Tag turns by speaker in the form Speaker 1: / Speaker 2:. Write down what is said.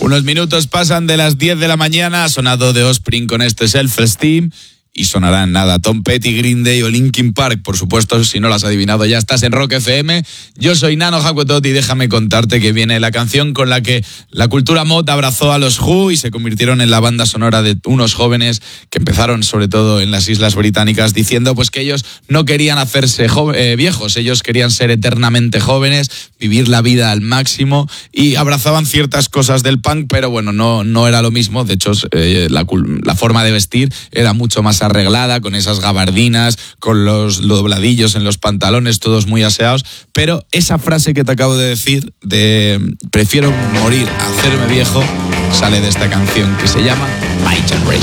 Speaker 1: Unos minutos pasan de las 10 de la mañana, ha sonado The Offspring con este Self-Esteem. Y sonarán nada, Tom Petty, Green Day o Linkin Park. Por supuesto, si no lo has adivinado, ya estás en Rock FM. Yo soy Nano Hakuetot y déjame contarte que viene la canción con la que la cultura mod abrazó a los Who y se convirtieron en la banda sonora de unos jóvenes que empezaron sobre todo en las Islas Británicas diciendo pues que ellos no querían hacerse viejos, ellos querían ser eternamente jóvenes, vivir la vida al máximo y abrazaban ciertas cosas del punk, pero bueno, no era lo mismo. De hecho, la forma de vestir era mucho más arreglada, con esas gabardinas, con los dobladillos en los pantalones, todos muy aseados, pero esa frase que te acabo de decir, de prefiero morir a hacerme viejo, sale de esta canción que se llama My Generation.